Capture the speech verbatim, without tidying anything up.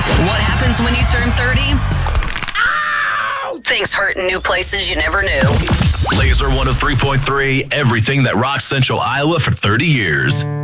What happens when you turn thirty? Ow! Things hurt in new places you never knew. Laser one oh three point three, everything that rocks Central Iowa for thirty years.